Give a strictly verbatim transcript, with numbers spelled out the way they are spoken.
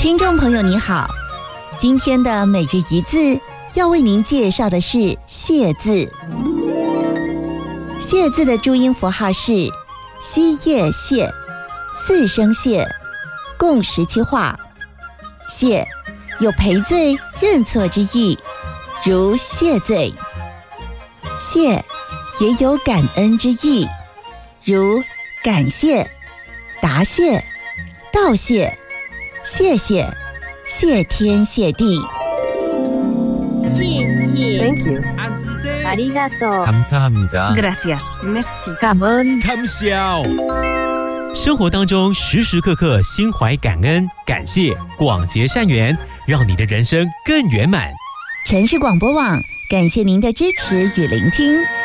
听众朋友你好，今天的每日一字要为您介绍的是谢字。谢字的注音符号是西叶谢，四声谢，共十七画。谢有赔罪认错之意，如谢罪；谢也有感恩之意，如感谢、答谢、道谢、谢谢、谢天谢地。 谢谢 Thank you. ありがとう 감사합니다. Gracias. Merci. Cảm ơn. 감사합니다. 生活当中时时刻刻心怀感恩、感谢、广结善缘，让你的人生更圆满。 城市广播网，感谢您的支持与聆听。